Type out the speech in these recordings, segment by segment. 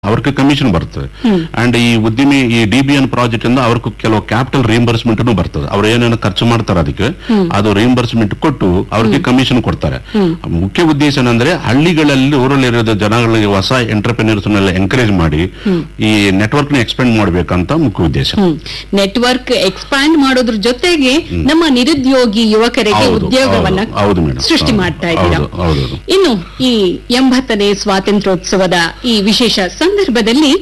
ಅವ್ರಿಗೆ ಕಮಿಷನ್ ಬರ್ತದೆ. ಅಂಡ್ ಈ ಉದ್ಯಮಿ ಈ DBN ಪ್ರಾಜೆಕ್ಟ್ ಇಂದ ಅವ್ರಿಗೆ ಕೆಲವು ಕ್ಯಾಪಿಟಲ್ ರಿಯಂಬರ್ಸ್ಮೆಂಟ್ ಬರ್ತದೆ. ಅವ್ರು ಏನೇನು ಖರ್ಚು ಮಾಡ್ತಾರೆ ಅದಕ್ಕೆ ಅದು ರಿಯಂಬರ್ಸ್ಮೆಂಟ್ ಕೊಟ್ಟು ಅವ್ರಿಗೆ ಕಮಿಷನ್ ಕೊಡ್ತಾರೆ. ಮುಖ್ಯ ಉದ್ದೇಶ ಏನಂದ್ರೆ ಹಳ್ಳಿಗಳಲ್ಲಿ ಊರಲ್ಲಿರೋ ಜನಗಳಿಗೆ ಹೊಸ ಎಂಟರ್ಪ್ರಿನರ್ಸ್ ಎಂಕರೇಜ್ ಮಾಡಿ ಈ ನೆಟ್ವರ್ಕ್ ನ ಎಕ್ಸ್ಪೆಂಡ್ ಮಾಡ್ಬೇಕಂತ ಮುಖ್ಯ ಉದ್ದೇಶ. ನೆಟ್ವರ್ಕ್ ಎಕ್ಸ್ಪ್ಯಾಂಡ್ ಮಾಡೋದ್ರ ಜೊತೆಗೆ ನಮ್ಮ ನಿರುದ್ಯೋಗಿ ಯುವಕರಿಗೆ ಉದ್ಯೋಗವನ್ನ ಸೃಷ್ಟಿ ಮಾಡ್ತಾ ಇದ್ದೀರಾ. ಇನ್ನು ಈ 80ನೇ ಸ್ವಾತಂತ್ರ್ಯೋತ್ಸವದ ಈ ವಿಶೇಷ ಸಂದರ್ಭದಲ್ಲಿ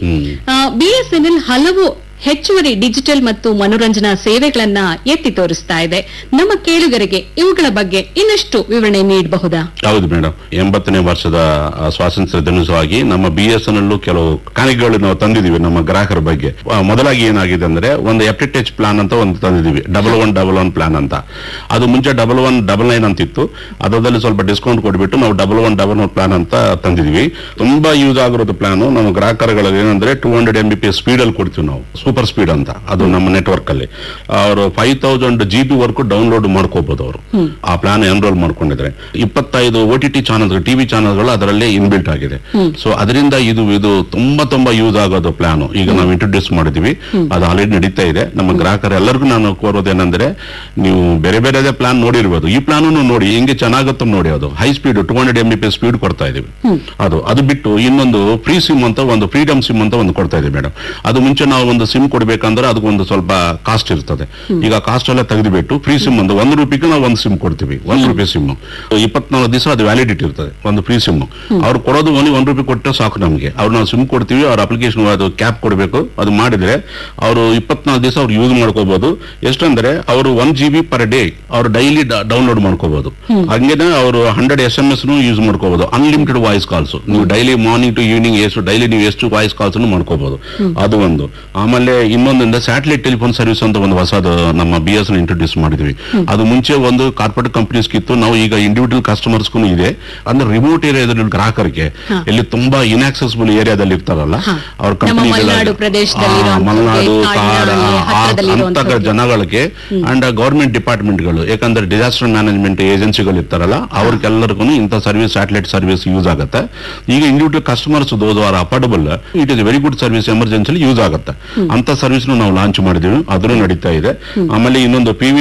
BSNL ಹಲವು ಹೆಚ್ಚುವರಿ ಡಿಜಿಟಲ್ ಮತ್ತು ಮನೋರಂಜನಾ ಸೇವೆಗಳನ್ನ ಎತ್ತಿ ತೋರಿಸ್ತಾ ಇದೆ. ನಮ್ಮ ಕೇಳುಗರಿಗೆ ಇವುಗಳ ಬಗ್ಗೆ ಇನ್ನಷ್ಟು ವಿವರಣೆ ನೀಡಬಹುದಾ? ಹೌದು ಮೇಡಮ್, 80ನೇ ವರ್ಷದ ಸ್ವಾತಂತ್ರ್ಯ ದಿನವಾಗಿ ನಮ್ಮ BSNL ಕೆಲವು ಕಾಣಿಕೆಗಳು ನಾವು ತಂದಿದ್ದೀವಿ ನಮ್ಮ ಗ್ರಾಹಕರ ಬಗ್ಗೆ. ಮೊದಲಾಗಿ ಏನಾಗಿದೆ ಅಂದ್ರೆ ಒಂದು FTTH ಪ್ಲಾನ್ ಅಂತ ಒಂದು ತಂದಿದ್ದೀವಿ, 1111 ಪ್ಲಾನ್ ಅಂತ. ಅದು ಮುಂಚೆ 1199 ಅಂತಿತ್ತು. ಅದರಲ್ಲಿ ಸ್ವಲ್ಪ ಡಿಸ್ಕೌಂಟ್ ಕೊಟ್ಬಿಟ್ಟು ನಾವು 1111 ಪ್ಲಾನ್ ಅಂತ ತಂದಿದ್ದೀವಿ. ತುಂಬಾ ಯೂಸ್ ಆಗಿರೋದು ಪ್ಲಾನ್ ನಮ್ಮ ಗ್ರಾಹಕರುಗಳಿಗೆ ಏನಂದ್ರೆ 200 MBPS ಸ್ಪೀಡ್ ಅಲ್ಲಿ ಕೊಡ್ತೀವಿ ನಾವು, ಸೂಪರ್ ಸ್ಪೀಡ್ ಅಂತ. ಅದು ನಮ್ಮ ನೆಟ್ವರ್ಕ್ ಅಲ್ಲಿ ಅವರು 5000 GB ವರ್ಗೂ ಡೌನ್ಲೋಡ್ ಮಾಡ್ಕೋಬಹುದು ಅವರು ಆ ಪ್ಲಾನ್ ಎನ್ರೋಲ್ ಮಾಡ್ಕೊಂಡಿದ್ರೆ. 25 OTT ಚಾನಲ್, ಟಿವಿ ಚಾನಲ್ಗಳು ಅದರಲ್ಲೇ ಇನ್ಬಿಲ್ಟ್ ಆಗಿದೆ. ಸೊ ಅದರಿಂದ ಇದು ತುಂಬಾ ಯೂಸ್ ಆಗೋದು ಪ್ಲಾನ್ ಈಗ ನಾವು ಇಂಟ್ರೊಡ್ಯೂಸ್ ಮಾಡಿದೀವಿ. ಅದು ಆಲ್ರೆಡಿ ನಡೀತಾ ಇದೆ. ನಮ್ಮ ಗ್ರಾಹಕರೆಲ್ಲರಿಗೂ ನಾನು ಕೋರೋದೇನೆಂದ್ರೆ, ನೀವು ಬೇರೆ ಬೇರೆ ಪ್ಲಾನ್ ನೋಡಿರ್ಬೋದು, ಈ ಪ್ಲಾನ್ ನೋಡಿ ಹೆಂಗೆ ಚೆನ್ನಾಗುತ್ತೋ ನೋಡಿ. ಅದು ಹೈ ಸ್ಪೀಡ್ 200 MBPS ಸ್ಪೀಡ್ ಕೊಡ್ತಾ ಇದೀವಿ. ಅದು ಬಿಟ್ಟು ಇನ್ನೊಂದು ಫ್ರೀ ಸಿಮ್ ಅಂತ ಒಂದು ಫ್ರೀಡಮ್ ಸಿಮ್ ಅಂತ ಒಂದು ಕೊಡ್ತಾ ಇದೀವಿ ಮೇಡಮ್. ಅದು ಮುಂಚೆ ನಾವು ಒಂದು ಸಿಮ್ ಕೊಡ್ಬೇಕಂದ್ರೆ ಅದಕ್ಕೊಂದು ಸ್ವಲ್ಪ ಕಾಸ್ಟ್ ಇರ್ತದೆ. ಈಗ ಕಾಸ್ಟ್ ಎಲ್ಲ ತೆಗೆದುಬಿಟ್ಟು ಫ್ರೀ ಸಿಮ್ ಒಂದು ₹1 ನಾವು ಒಂದು ಸಿಮ್ ಕೊಡ್ತೀವಿ. ₹1 ಸಿಮ್ 24 ದಿವಸ ಅದು ವ್ಯಾಲಿಡಿಟಿ ಇರ್ತದೆ. ಒಂದು ಫ್ರೀ ಸಿಮ್ ಅವ್ರು ಕೊಡೋದು ಓನ್ಲಿ ₹1 ಕೊಟ್ಟರೆ ಸಾಕು ನಮಗೆ. ಅವ್ರು ನಾವು ಸಿಮ್ ಕೊಡ್ತೀವಿ, ಅವ್ರ ಅಪ್ಲಿಕೇಶನ್ ಅದು ಕ್ಯಾಪ್ ಕೊಡಬೇಕು. ಅದು ಮಾಡಿದ್ರೆ ಅವರು 24 ದಿವಸ ಅವ್ರು ಯೂಸ್ ಮಾಡ್ಕೋಬಹುದು. ಎಷ್ಟಂದ್ರೆ ಅವರು 1 GB ಪರ್ ಡೇ ಅವ್ರು ಡೈಲಿ ಡೌನ್ಲೋಡ್ ಮಾಡ್ಕೋಬಹುದು. ಹಂಗೇನೆ ಅವರು 100 SMS ಯೂಸ್ ಮಾಡ್ಕೋಬಹುದು. ಅನ್ಲಿಮಿಟೆಡ್ ವಾಯ್ಸ್ ಕಾಲ್ಸ್ ನೀವು daily morning to evening daily ನೀವು ಎಷ್ಟು ವಾಯ್ಸ್ ಕಾಲ್ಸ್ ಮಾಡ್ಕೋಬಹುದು. ಅದು ಒಂದು. ಆಮೇಲೆ ಇನ್ನೊಂದಿಂದ ಸ್ಯಾಟಲೈಟ್ ಟೆಲಿಫೋನ್ ಸರ್ವಿಸ್ ಅಂತ ಒಂದು ಹೊಸದು ನಮ್ಮ BSNL ಇಂಟ್ರೊಡ್ಯೂಸ್ ಮಾಡಿದ್ವಿ. ಅದು ಮುಂಚೆ ಒಂದು ಕಾರ್ಪೊರೇಟ್ ಕಂಪನೀಸ್ ಇತ್ತು, ನಾವು ಈಗ ಇಂಡಿವಿಜುವಲ್ ಕಸ್ಟಮರ್ಸ್ಗೂ ಇದೆ. ಅಂದ್ರೆ ರಿಮೋಟ್ ಏರಿಯಾದಲ್ಲಿ ಗ್ರಾಹಕರಿಗೆ ಎಲ್ಲಿ ತುಂಬಾ ಇನ್ಆಕ್ಸೆಸಿಬಲ್ ಏರಿಯಾದಲ್ಲಿ ಇರ್ತಾರಲ್ಲ ಅವ್ರ ಕಂಪನಿ ಮಲೆನಾಡು ಅಂತ ಜನಗಳಿಗೆ ಅಂಡ್ ಗವರ್ಮೆಂಟ್ ಡಿಪಾರ್ಟ್ಮೆಂಟ್ಗಳು, ಯಾಕಂದ್ರೆ ಡಿಸಾಸ್ಟರ್ ಮ್ಯಾನೇಜ್ಮೆಂಟ್ ಏಜೆನ್ಸಿಗಳು ಇರ್ತಾರಲ್ಲ ಅವ್ರಿಗೆಲ್ಲರಿಗೂ ಇಂಥ ಸರ್ವಿಸ್ ಸ್ಯಾಟಲೈಟ್ ಸರ್ವಿಸ್ ಯೂಸ್ ಆಗುತ್ತೆ. ಈಗ individual customers those are affordable, it is very good service, emergency use ಆಗುತ್ತೆ ಅಂತ ಸರ್ವಿಸ್ ನಾವು ಲಾಂಚ್ ಮಾಡಿದೀವಿ. ಅದನ್ನು ನಡೀತಾ ಇದೆ. ಆಮೇಲೆ ಇನ್ನೊಂದು PV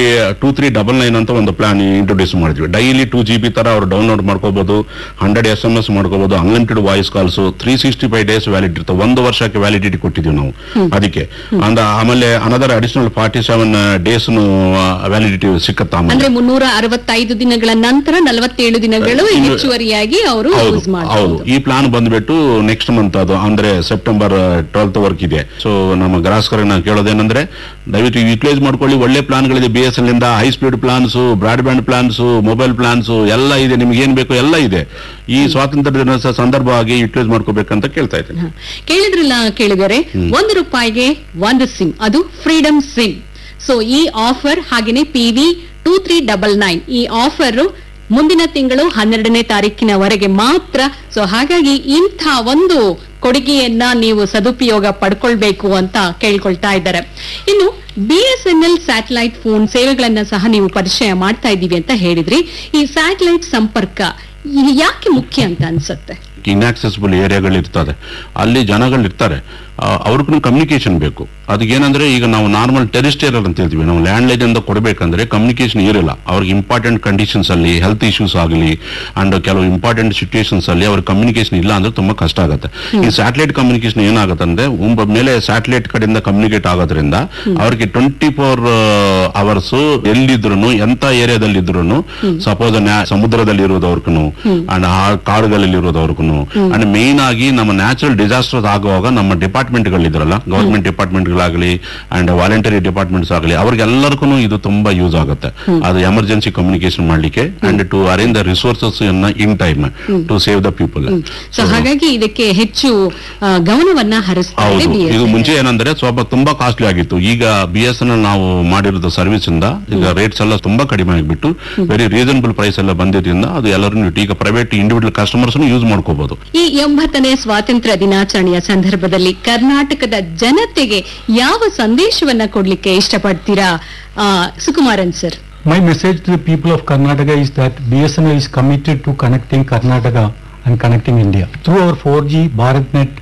2399 ಅಂತ ಒಂದು ಪ್ಲಾನ್ ಇಂಟ್ರೊಡ್ಯೂಸ್ ಮಾಡಿದ್ವಿ. ಡೈಲಿ 2 GB ತರ ಅವ್ರು ಡೌನ್ಲೋಡ್ ಮಾಡ್ಕೋಬಹುದು, 100 SMS ಮಾಡ್ಕೋಬಹುದು, unlimited voice calls, 365 days valid ಇರ್ತವೆ. 1 ವರ್ಷಕ್ಕೆ ವ್ಯಾಲಿಡಿಟಿ ಕೊಟ್ಟಿದ್ದೀವಿ ನಾವು ಅದಕ್ಕೆ. ಆಮೇಲೆ ಅನದರ್ ಅಡಿಷನಲ್ 47 ಡೇಸ್ ವ್ಯಾಲಿಡಿಟಿ ಸಿಕ್ಕತ್ತ. ಅಂದ್ರೆ 365 ದಿನಗಳ ನಂತರ 47 ದಿನಗಳು ಹೆಚ್ಚುವರಿಯಾಗಿ ಅವರು ಯೂಸ್ ಮಾಡಬಹುದು. ಹೌದು, ಈ ಪ್ಲಾನ್ ಬಂದ್ಬಿಟ್ಟು ನೆಕ್ಸ್ಟ್ ಮಂತ್, ಅದು ಅಂದ್ರೆ ಸೆಪ್ಟೆಂಬರ್ 12th ವರ್ಕ್ ಇದೆ. ಸೊ ನಮ್ಮ ಗ್ರಾಹಕರಿಗೆ ನಾನು ಕೇಳೋದೇನಂದ್ರೆ, ದಯವಿಟ್ಟು ಯೂಟಿಲೈಸ್ ಮಾಡ್ಕೊಳ್ಳಿ. ಒಳ್ಳೆ ಪ್ಲಾನ್ಗಳಿದೆ BSNL ಇಂದ. High speed plants, broadband plants, mobile plants ಎಲ್ಲ ಇದೆ. ನಿಮ್ಗೆ ಏನ್ ಬೇಕು ಎಲ್ಲ ಇದೆ. ಈ ಸ್ವಾತಂತ್ರ್ಯ ದಿನದ ಸಂದರ್ಭವಾಗಿ ಯೂಟಿಲೈಸ್ ಮಾಡ್ಕೋಬೇಕಂತ ಕೇಳ್ತಾ ಇದ್ದೇನೆ. ಕೇಳಿದ್ರಲ್ಲ ಕೇಳಿದರೆ, ₹1 ಒಂದು ಸಿಮ್, ಅದು ಫ್ರೀಡಮ್ ಸಿಮ್. ಸೊ ಈ ಆಫರ್ ಹಾಗೇನೆ PV 2399 ಈ ಆಫರ್ ಮುಂದಿನ ತಿಂಗಳು 12ನೇ ತಾರೀಕಿನವರೆಗೆ ಮಾತ್ರ. ಸೊ ಹಾಗಾಗಿ ಇಂಥ ಒಂದು ಕೊಡುಗೆಯನ್ನ ನೀವು ಸದುಪಯೋಗ ಪಡ್ಕೊಳ್ಬೇಕು ಅಂತ ಕೇಳ್ಕೊಳ್ತಾ ಇದ್ದಾರೆ. ಇನ್ನು BSNL ಸ್ಯಾಟಲೈಟ್ ಫೋನ್ ಸೇವೆಗಳನ್ನ ಸಹ ನೀವು ಪರಿಚಯ ಮಾಡ್ತಾ ಇದ್ದೀವಿ ಅಂತ ಹೇಳಿದ್ರಿ. ಈ ಸ್ಯಾಟಲೈಟ್ ಸಂಪರ್ಕ ಯಾಕೆ ಮುಖ್ಯ ಅಂತ ಅನ್ಸುತ್ತೆ? ಇನ್ಆಕ್ಸೆಸಿಬಲ್ ಏರಿಯಾಗಳು ಇರ್ತದೆ, ಅಲ್ಲಿ ಜನಗಳು ಇರ್ತಾರೆ, ಅವ್ರಿಗೂ ಕಮ್ಯುನಿಕೇಶನ್ ಬೇಕು. ಅದಕ್ಕೇನಂದ್ರೆ ಈಗ ನಾವು ನಾರ್ಮಲ್ ಟೆರಿಸ್ಟೇರಿಯಲ್ ಅಂತ ಹೇಳ್ತೀವಿ, ನಾವು ಲ್ಯಾಂಡ್ ಲೈನ್ ಇಂದ ಕೊಡಬೇಕಂದ್ರೆ ಕಮ್ಯುನಿಕೇಶನ್ ಇರಲ್ಲ. ಅವ್ರಿಗೆ ಇಂಪಾರ್ಟೆಂಟ್ ಕಂಡೀಷನ್ಸ್ ಅಲ್ಲಿ, ಹೆಲ್ತ್ ಇಶ್ಯೂಸ್ ಆಗಲಿ ಅಂಡ್ ಕೆಲವು ಇಂಪಾರ್ಟೆಂಟ್ ಸಿಚುವೇಶನ್ಸ್ ಅಲ್ಲಿ ಅವ್ರಿಗೆ ಕಮ್ಯುನಿಕೇಶನ್ ಇಲ್ಲ ಅಂದ್ರೆ ತುಂಬಾ ಕಷ್ಟ ಆಗುತ್ತೆ. ಈ ಸ್ಯಾಟಲೈಟ್ ಕಮ್ಯುನಿಕೇಶನ್ ಏನಾಗುತ್ತೆ ಅಂದ್ರೆ, ಮೇಲೆ ಸ್ಯಾಟಲೈಟ್ ಕಡೆಯಿಂದ ಕಮ್ಯುನಿಕೇಟ್ ಆಗೋದ್ರಿಂದ ಅವ್ರಿಗೆ 24 hours ಎಲ್ಲಿದ್ರು, ಎಂತ ಏರಿಯಾದಲ್ಲಿ ಇದ್ರು, ಸಪೋಸ್ ಸಮುದ್ರದಲ್ಲಿ ಇರೋದವ್ರಿಗೂ ಅಂಡ್ ಕಾಡುಗಳಲ್ಲಿ ಇರೋದವ್ರಿಗೂ ಅಂಡ್ ಮೇನ್ ಆಗಿ ನಮ್ಮ ನ್ಯಾಚುರಲ್ ಡಿಸಾಸ್ಟರ್ಸ್ ಆಗುವಾಗ ನಮ್ಮ ಡಿಪಾರ್ಟ್ಮೆಂಟ್ಗಳಿದ್ರಲ್ಲ, ಗವರ್ಮೆಂಟ್ ಡಿಪಾರ್ಟ್ಮೆಂಟ್ಗಳಾಗಲಿ ಅಂಡ್ ವಾಲಂಟರಿ ಡಿಪಾರ್ಟ್ಮೆಂಟ್ಸ್ ಆಗಲಿ, ಅವ್ರಿಗೆಲ್ಲರಿಗೂ ಇದು ತುಂಬಾ ಯೂಸ್ ಆಗುತ್ತೆ. ಅದು ಎಮರ್ಜೆನ್ಸಿ ಕಮ್ಯುನಿಕೇಶನ್ ಮಾಡ್ಲಿಕ್ಕೆ and to arrange the resources in time to save the people. So ಹಾಗಾಗಿ ಇದಕ್ಕೆ ಹೆಚ್ಚು ಗಮನವನ್ನ ಹರಿಸ್ತಾರೆ. ಇದು ಮುಂಚೆ ಏನಂದ್ರೆ ಸ್ವಲ್ಪ ತುಂಬಾ ಕಾಸ್ಟ್ಲಿ ಆಗಿತ್ತು. ಈಗ BSNL ನಾವು ಮಾಡಿರೋದು ಸರ್ವಿಸ್ ಇಂದ ಈಗ ರೇಟ್ಸ್ ಎಲ್ಲ ತುಂಬಾ ಕಡಿಮೆ ಆಗಿಬಿಟ್ಟು ವೆರಿ ರೀಸನಬಲ್ ಪ್ರೈಸ್ ಎಲ್ಲ ಬಂದಿದ್ರಿಂದ ಅದು ಎಲ್ಲರೂ ಈಗ ಪ್ರೈವೇಟ್ ಇಂಡಿವಿಜುವಲ್ ಕಸ್ಟಮರ್ಸ್ ಯೂಸ್ ಮಾಡ್ಕೋಬಹುದು. ಈ 80ನೇ ಸ್ವಾತಂತ್ರ್ಯ ದಿನಾಚರಣೆಯ ಸಂದರ್ಭದಲ್ಲಿ ಕರ್ನಾಟಕದ ಜನತೆಗೆ ಯಾವ ಸಂದೇಶವನ್ನ ಕೊಡ್ಲಿಕ್ಕೆ ಇಷ್ಟಪಡ್ತೀರಾ Sukumaran sir? My message to the people of Karnataka is that BSNL is committed to connecting Karnataka and connecting India. Through our 4G BharatNet